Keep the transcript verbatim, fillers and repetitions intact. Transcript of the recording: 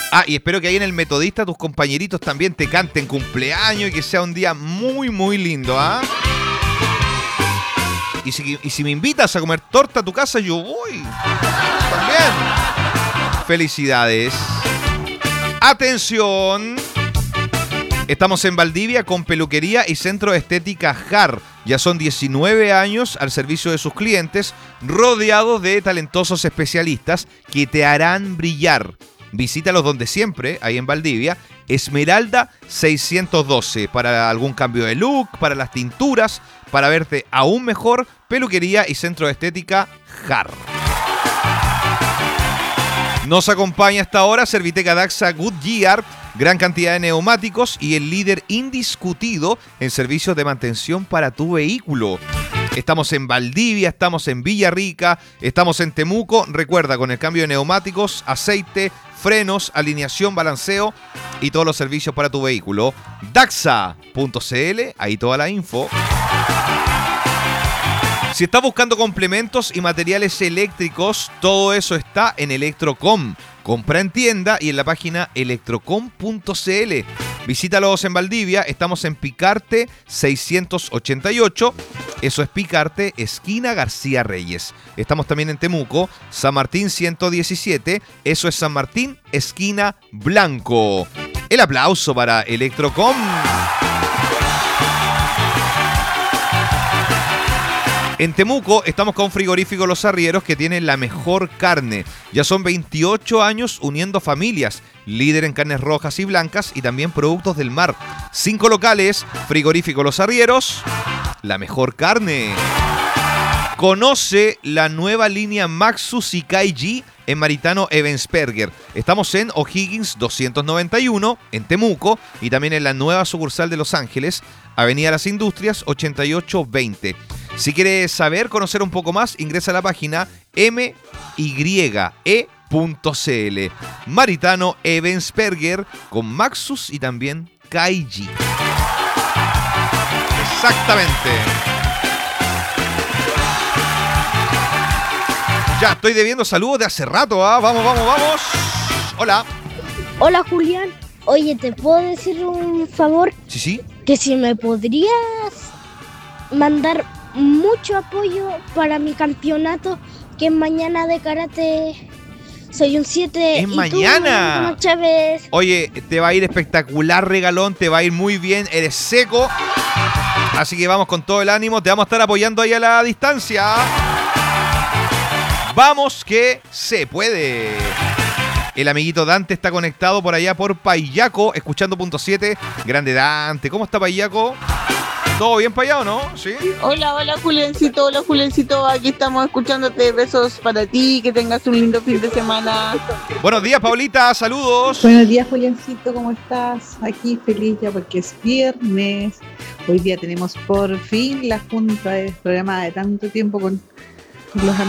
Ah, y espero que ahí en el Metodista tus compañeritos también te canten cumpleaños y que sea un día muy, muy lindo, ¿ah? Y si, y si me invitas a comer torta a tu casa, yo voy. También. Felicidades. Atención. Estamos en Valdivia con peluquería y centro de estética J A R. Ya son diecinueve años al servicio de sus clientes, rodeados de talentosos especialistas que te harán brillar. Visítalos donde siempre, ahí en Valdivia, Esmeralda seiscientos doce, para algún cambio de look, para las tinturas, para verte aún mejor, peluquería y centro de estética J A R. Nos acompaña hasta ahora Serviteca Daxa Goodyear, gran cantidad de neumáticos y el líder indiscutido en servicios de mantención para tu vehículo. Estamos en Valdivia, estamos en Villarrica, estamos en Temuco. Recuerda, con el cambio de neumáticos, aceite, frenos, alineación, balanceo y todos los servicios para tu vehículo. Daxa punto c l, ahí toda la info. Si estás buscando complementos y materiales eléctricos, todo eso está en Electrocom. Compra en tienda y en la página electrocom punto c l. Visítalos en Valdivia, estamos en Picarte seiscientos ochenta y ocho. Eso es Picarte, esquina García Reyes. Estamos también en Temuco, San Martín ciento diecisiete. Eso es San Martín, esquina Blanco. El aplauso para Electrocom. En Temuco estamos con Frigorífico Los Arrieros, que tienen la mejor carne. Ya son veintiocho años uniendo familias. Líder en carnes rojas y blancas y también productos del mar. Cinco locales, Frigorífico Los Arrieros, la mejor carne. Conoce la nueva línea Maxus y K G en Maritano Ebensperger. Estamos en O'Higgins doscientos noventa y uno, en Temuco, y también en la nueva sucursal de Los Ángeles, Avenida Las Industrias ochenta y ocho veinte. Si quieres saber, conocer un poco más, ingresa a la página m y e punto c l. Maritano Ebensperger con Maxus y también K G. Exactamente. Ya estoy debiendo saludos de hace rato, ¿ah? Vamos, vamos, vamos. Hola. Hola, Julián. Oye, ¿te puedo decir un favor? Sí, sí. Que si me podrías mandar mucho apoyo para mi campeonato, que es mañana de karate. Soy un siete. ¡Es mañana! Tú, Chávez. Oye, te va a ir espectacular, regalón. Te va a ir muy bien. Eres seco. Así que vamos con todo el ánimo. Te vamos a estar apoyando ahí a la distancia. Vamos que se puede. El amiguito Dante está conectado por allá por Payaco, escuchando punto siete. Grande Dante. ¿Cómo está Payaco? ¿Todo bien para allá o no? ¿Sí? Hola, hola Julencito, hola Julencito, aquí estamos escuchándote, besos para ti, que tengas un lindo fin de semana. Buenos días, Paulita, saludos. Buenos días, Julencito, ¿cómo estás? Aquí feliz ya porque es viernes. Hoy día tenemos por fin la junta de programa de tanto tiempo con, con los amigos.